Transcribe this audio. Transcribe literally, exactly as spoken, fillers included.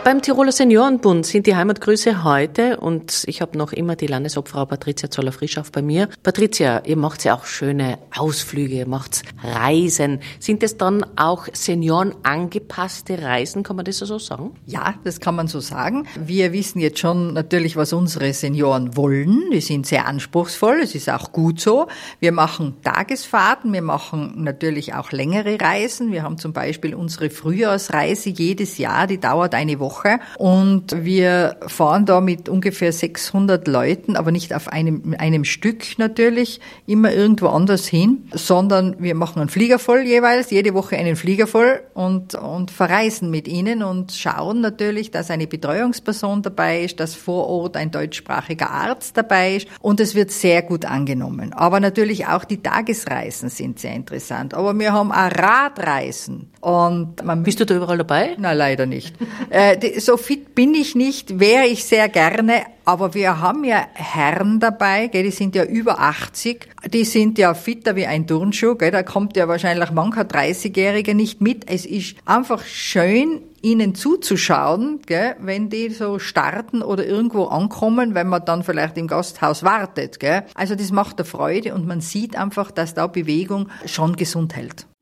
Beim Tiroler Seniorenbund sind die Heimatgrüße heute und ich habe noch immer die Landesobfrau Patricia Zoller-Frischhoff bei mir. Patricia, ihr macht ja auch schöne Ausflüge, ihr macht Reisen. Sind es dann auch seniorenangepasste Reisen, kann man das so sagen? Ja, das kann man so sagen. Wir wissen jetzt schon natürlich, was unsere Senioren wollen. Die sind sehr anspruchsvoll, es ist auch gut so. Wir machen Tagesfahrten, wir machen natürlich auch längere Reisen. Wir haben zum Beispiel unsere Frühjahrsreise jedes Jahr, die dauert eine Woche. Und wir fahren da mit ungefähr sechshundert Leuten, aber nicht auf einem, einem Stück natürlich, immer irgendwo anders hin, sondern wir machen einen Flieger voll jeweils, jede Woche einen Flieger voll und, und verreisen mit ihnen und schauen natürlich, dass eine Betreuungsperson dabei ist, dass vor Ort ein deutschsprachiger Arzt dabei ist und es wird sehr gut angenommen. Aber natürlich auch die Tagesreisen sind sehr interessant. Aber wir haben auch Radreisen. Und man Bist du da überall dabei? Nein, leider nicht. äh, die, so fit bin ich nicht, wäre ich sehr gerne, aber wir haben ja Herren dabei, gell, die sind ja über achtzig, die sind ja fitter wie ein Turnschuh, gell, da kommt ja wahrscheinlich mancher dreißigjähriger nicht mit. Es ist einfach schön, ihnen zuzuschauen, gell, wenn die so starten oder irgendwo ankommen, wenn man dann vielleicht im Gasthaus wartet. Gell. Also das macht eine Freude und man sieht einfach, dass da Bewegung schon gesund hält.